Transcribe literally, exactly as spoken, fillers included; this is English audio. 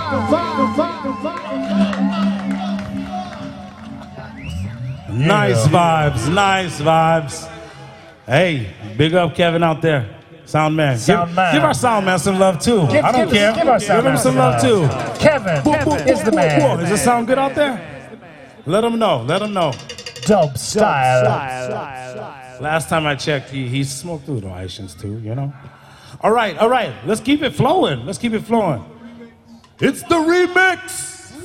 Nice vibes, nice vibes. Hey, big up Kevin out there. Sound man. Sound give, man. give our sound man some love too. Give, I don't give, care. Give, our sound give him man some love too. Kevin, boop, Kevin boop, is the boop, man. boop. Does it sound good out there? Let him know. Let him know. Dope style. Last time I checked, he, he smoked through the Haitians too, you know? All right, all right. Let's keep it flowing. Let's keep it flowing. It's the remix.